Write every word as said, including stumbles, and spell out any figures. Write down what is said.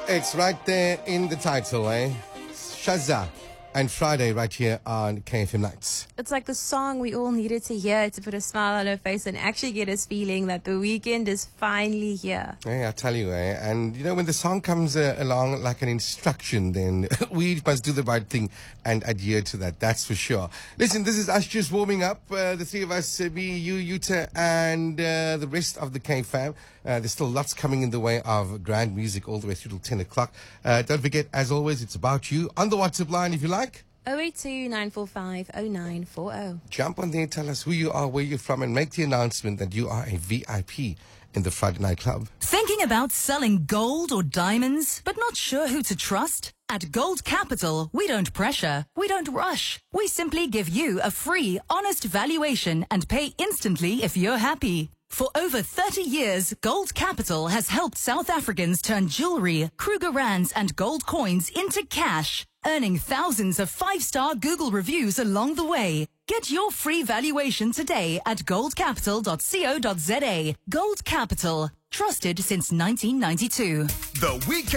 It's right there in the title, eh? Shazza and Friday right here on K F M Nights. It's like the song we all needed to hear to put a smile on our face and actually get us feeling that the weekend is finally here. Hey, I tell you, eh? And you know, when the song comes uh, along like an instruction, then we must do the right thing and adhere to that. That's for sure. Listen, this is us just warming up. Uh, the three of us, uh, me, you, Yuta, and uh, the rest of the K fam. Uh, there's still lots coming in the way of grand music all the way through till ten o'clock. Uh, don't forget, as always, it's about you. On the WhatsApp line, if you like. oh eight two, nine four five, oh nine four oh. Jump on there, tell us who you are, where you're from, and make the announcement that you are a V I P in the Friday Night Club. Thinking about selling gold or diamonds, but not sure who to trust? At Gold Capital, we don't pressure, we don't rush. We simply give you a free, honest valuation and pay instantly if you're happy. For over thirty years, Gold Capital has helped South Africans turn jewelry, Kruger Rands and gold coins into cash, earning thousands of five-star Google reviews along the way. Get your free valuation today at gold capital dot co dot za. Gold Capital, trusted since nineteen ninety-two. The weekend.